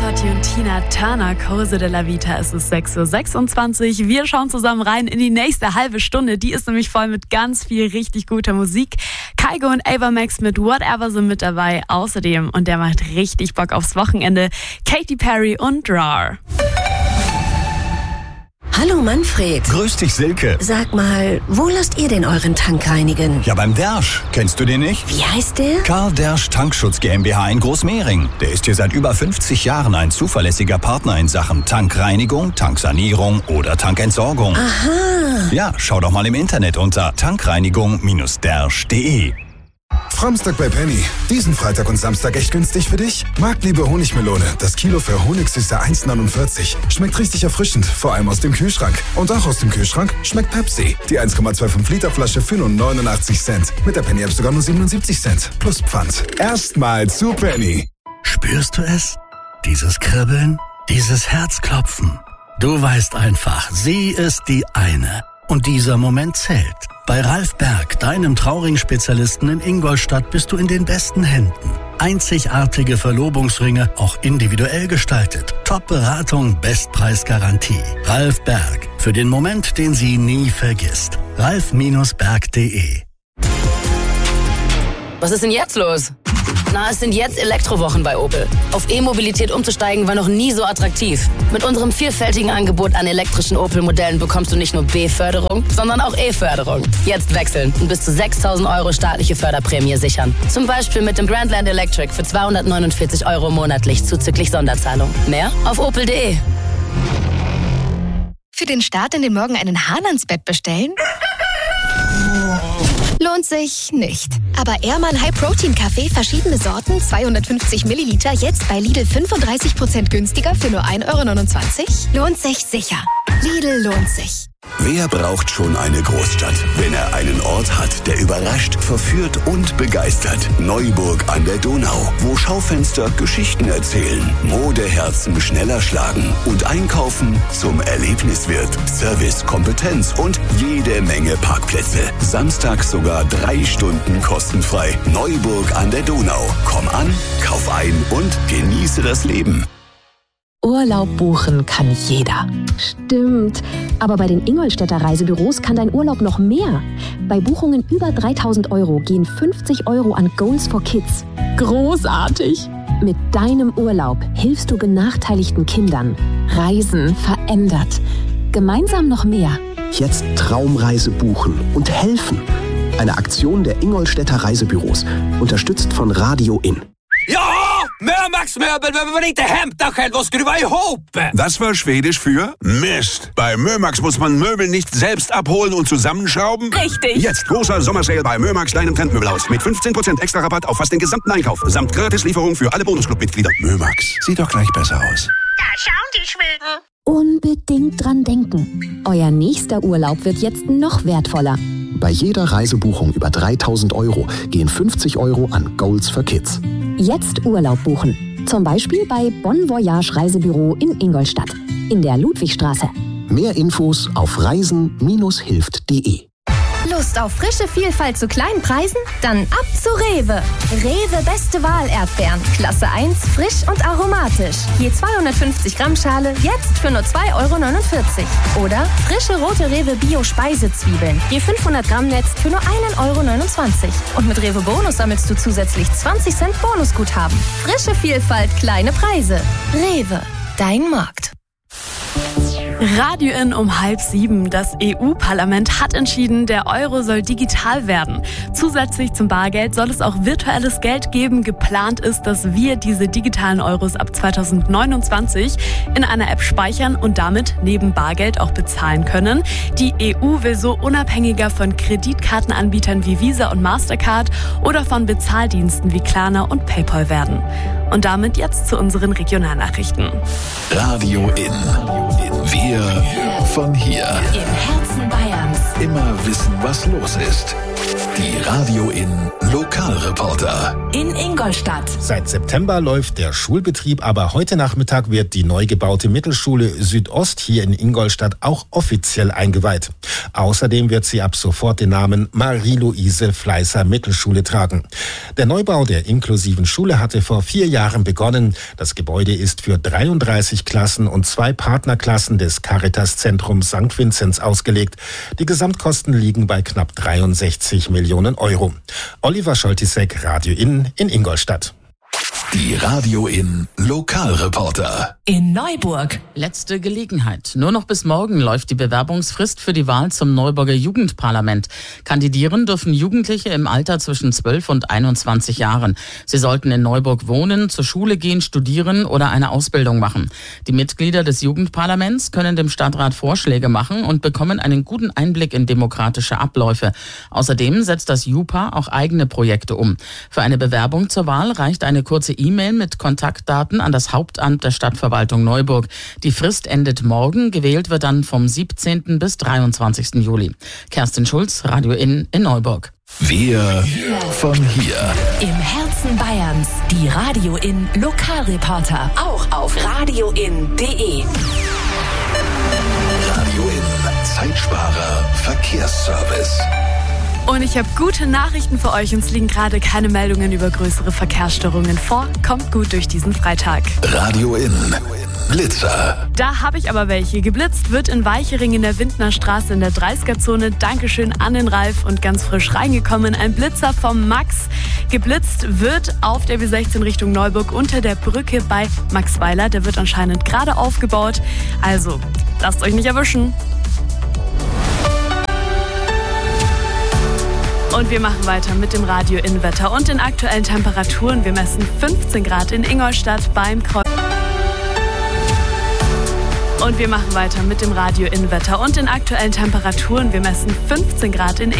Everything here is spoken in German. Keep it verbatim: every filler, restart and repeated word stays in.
Ramazzotti und Tina Turner, Cose della Vita. Es ist sechs Uhr sechsundzwanzig. Wir schauen zusammen rein in die nächste halbe Stunde. Die ist nämlich voll mit ganz viel richtig guter Musik. Kygo und Ava Max mit Whatever sind mit dabei. Außerdem, und der macht richtig Bock aufs Wochenende, Katy Perry und Rar. Hallo Manfred. Grüß dich, Silke. Sag mal, wo lasst ihr denn euren Tank reinigen? Ja, beim Dersch. Kennst du den nicht? Wie heißt der? Karl Dersch Tankschutz GmbH in Großmehring. Der ist hier seit über fünfzig Jahren ein zuverlässiger Partner in Sachen Tankreinigung, Tanksanierung oder Tankentsorgung. Aha. Ja, schau doch mal im Internet unter tankreinigung Bindestrich dersch punkt de. Framstag bei Penny. Diesen Freitag und Samstag echt günstig für dich? Marktliebe Honigmelone. Das Kilo für Honigsüße eins neunundvierzig. Schmeckt richtig erfrischend, vor allem aus dem Kühlschrank. Und auch aus dem Kühlschrank schmeckt Pepsi. Die eins Komma fünfundzwanzig Liter Flasche für nur neunundachtzig Cent. Mit der Penny App sogar nur siebenundsiebzig Cent. Plus Pfand. Erstmal zu Penny. Spürst du es? Dieses Kribbeln? Dieses Herzklopfen? Du weißt einfach, sie ist die eine. Und dieser Moment zählt. Bei Ralf Berg, deinem Trauring-Spezialisten in Ingolstadt, bist du in den besten Händen. Einzigartige Verlobungsringe, auch individuell gestaltet. Top-Beratung, Bestpreisgarantie. Ralf Berg, für den Moment, den sie nie vergisst. ralf Berg punkt de. Was ist denn jetzt los? Na, es sind jetzt Elektrowochen bei Opel. Auf E-Mobilität umzusteigen war noch nie so attraktiv. Mit unserem vielfältigen Angebot an elektrischen Opel-Modellen bekommst du nicht nur B-Förderung, sondern auch E-Förderung. Jetzt wechseln und bis zu sechstausend Euro staatliche Förderprämie sichern. Zum Beispiel mit dem Grandland Electric für zweihundertneunundvierzig Euro monatlich zuzüglich Sonderzahlung. Mehr auf opel punkt de. Für den Start in den Morgen einen Hahn ans Bett bestellen? Lohnt sich nicht. Aber Ehrmann High Protein Kaffee, verschiedene Sorten, zweihundertfünfzig Milliliter, jetzt bei Lidl fünfunddreißig Prozent günstiger für nur ein Euro neunundzwanzig? Lohnt sich sicher. Lidl lohnt sich. Wer braucht schon eine Großstadt, wenn er einen Ort hat, der überrascht, verführt und begeistert? Neuburg an der Donau, wo Schaufenster Geschichten erzählen, Modeherzen schneller schlagen und Einkaufen zum Erlebnis wird. Service, Kompetenz und jede Menge Parkplätze. Samstag sogar drei Stunden kostenfrei. Neuburg an der Donau. Komm an, kauf ein und genieße das Leben. Urlaub buchen kann jeder. Stimmt. Aber bei den Ingolstädter Reisebüros kann dein Urlaub noch mehr. Bei Buchungen über dreitausend Euro gehen fünfzig Euro an Goals for Kids. Großartig! Mit deinem Urlaub hilfst du benachteiligten Kindern. Reisen verändert. Gemeinsam noch mehr. Jetzt Traumreise buchen und helfen. Eine Aktion der Ingolstädter Reisebüros. Unterstützt von Radio In. Ja! Mömax Möbel, wenn man nicht Hemd da kennt, was drüber hoppen. Das war Schwedisch für Mist. Bei Mömax muss man Möbel nicht selbst abholen und zusammenschrauben. Richtig. Jetzt großer Sommersale bei Mömax, deinem Trendmöbelhaus. Mit fünfzehn Prozent extra Rabatt auf fast den gesamten Einkauf. Samt Gratislieferung für alle Bonusclub-Mitglieder. Mömax, sieht doch gleich besser aus. Da schauen die Schweden. Unbedingt dran denken. Euer nächster Urlaub wird jetzt noch wertvoller. Bei jeder Reisebuchung über dreitausend Euro gehen fünfzig Euro an Goals for Kids. Jetzt Urlaub buchen. Zum Beispiel bei Bon Voyage Reisebüro in Ingolstadt. In der Ludwigstraße. Mehr Infos auf reisen Bindestrich hilft punkt de. Lust auf frische Vielfalt zu kleinen Preisen? Dann ab zu Rewe. Rewe Beste Wahl Erdbeeren. Klasse eins, frisch und aromatisch. Je zweihundertfünfzig Gramm Schale, jetzt für nur zwei Euro neunundvierzig. Oder frische rote Rewe Bio Speisezwiebeln. Je fünfhundert Gramm Netz für nur ein Euro neunundzwanzig. Und mit Rewe Bonus sammelst du zusätzlich zwanzig Cent Bonusguthaben. Frische Vielfalt, kleine Preise. Rewe, dein Markt. Radio In um halb sieben. Das E U-Parlament hat entschieden, der Euro soll digital werden. Zusätzlich zum Bargeld soll es auch virtuelles Geld geben. Geplant ist, dass wir diese digitalen Euros ab zweitausendneunundzwanzig in einer App speichern und damit neben Bargeld auch bezahlen können. Die E U will so unabhängiger von Kreditkartenanbietern wie Visa und Mastercard oder von Bezahldiensten wie Klarna und PayPal werden. Und damit jetzt zu unseren Regionalnachrichten. Radio In. Wir von hier. Im Herzen Bayerns. Immer wissen, was los ist. Die Radio in Lokalreporter. In Ingolstadt. Seit September läuft der Schulbetrieb, aber heute Nachmittag wird die neu gebaute Mittelschule Südost hier in Ingolstadt auch offiziell eingeweiht. Außerdem wird sie ab sofort den Namen Marie-Luise Fleißer Mittelschule tragen. Der Neubau der inklusiven Schule hatte vor vier Jahren begonnen. Das Gebäude ist für dreiunddreißig Klassen und zwei Partnerklassen des Caritas-Zentrums Sankt Vinzenz ausgelegt. Die Gesamtkosten liegen bei knapp dreiundsechzig Millionen Euro. Oliver Scholtisek, Radio In in Ingolstadt. Die Radio in Lokalreporter. In Neuburg. Letzte Gelegenheit. Nur noch bis morgen läuft die Bewerbungsfrist für die Wahl zum Neuburger Jugendparlament. Kandidieren dürfen Jugendliche im Alter zwischen zwölf und einundzwanzig Jahren. Sie sollten in Neuburg wohnen, zur Schule gehen, studieren oder eine Ausbildung machen. Die Mitglieder des Jugendparlaments können dem Stadtrat Vorschläge machen und bekommen einen guten Einblick in demokratische Abläufe. Außerdem setzt das Jupa auch eigene Projekte um. Für eine Bewerbung zur Wahl reicht eine kurze E-Mail mit Kontaktdaten an das Hauptamt der Stadtverwaltung Neuburg. Die Frist endet morgen. Gewählt wird dann vom siebzehnten bis dreiundzwanzigsten Juli. Kerstin Schulz, Radio In in Neuburg. Wir von hier. Im Herzen Bayerns. Die Radio In Lokalreporter. Auch auf radioin punkt de. Radio In Zeitsparer Verkehrsservice. Und ich habe gute Nachrichten für euch. Uns liegen gerade keine Meldungen über größere Verkehrsstörungen vor. Kommt gut durch diesen Freitag. Radio In Blitzer. Da habe ich aber welche. Geblitzt wird in Weichering in der Windner Straße in der dreißiger-Zone. Dankeschön an den Ralf und ganz frisch reingekommen. Ein Blitzer vom Max. Geblitzt wird auf der B sechzehn Richtung Neuburg unter der Brücke bei Maxweiler. Der wird anscheinend gerade aufgebaut. Also, lasst euch nicht erwischen. Und wir machen weiter mit dem Radio In Wetter und den aktuellen Temperaturen. Wir messen fünfzehn Grad in Ingolstadt beim Kreuz. Und wir machen weiter mit dem Radio In Wetter und den aktuellen Temperaturen. Wir messen fünfzehn Grad in